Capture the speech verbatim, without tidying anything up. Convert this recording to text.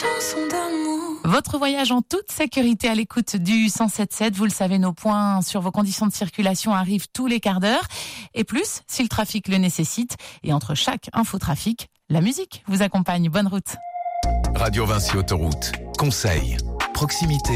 chansons d'amour. Votre voyage en toute sécurité à l'écoute du cent sept sept. Vous le savez, nos points sur vos conditions de circulation arrivent tous les quarts d'heure. Et plus, si le trafic le nécessite. Et entre chaque infotrafic, la musique vous accompagne. Bonne route. Radio Vinci Autoroute. Conseil, proximité.